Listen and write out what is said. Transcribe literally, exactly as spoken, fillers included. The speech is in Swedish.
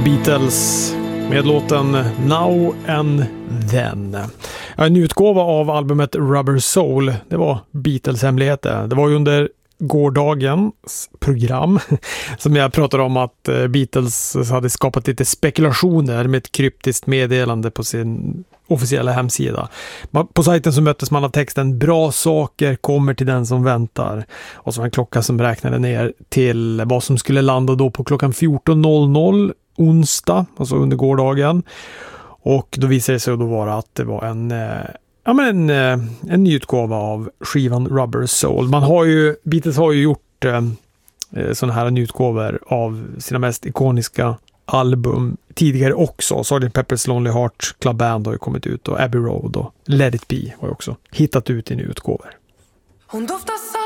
Beatles med låten Now and Then. En utgåva av albumet Rubber Soul, det var Beatles-hemligheter. Det var ju under gårdagens program som jag pratade om att Beatles hade skapat lite spekulationer med ett kryptiskt meddelande på sin officiella hemsida. På sajten så möttes man av texten "Bra saker kommer till den som väntar", och så en klocka som räknade ner till vad som skulle landa då på klockan fjorton noll noll onsdag, alltså under gårdagen. Och då visade det sig då vara att det var en ja men en, en ny utgåva av skivan Rubber Soul. Man har ju, Beatles har ju gjort eh, sådana här nyutgåvor av sina mest ikoniska album tidigare också. sergeant Pepper's Lonely Hearts Club Band har ju kommit ut, och Abbey Road och Let It Be har ju också hittat ut i nyutgåvor. Hon doftar